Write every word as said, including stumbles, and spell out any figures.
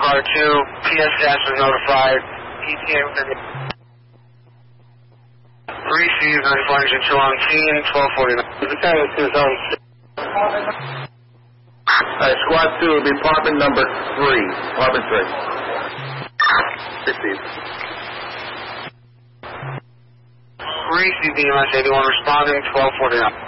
car two. P S S was notified. E T A within the... Received ninety-four engine two on scene, twelve forty-nine. Lieutenant two zone six. Alright, squad two will be apartment number three. Apartment three. Received. Received, D M S eighty-one responding, twelve forty-nine.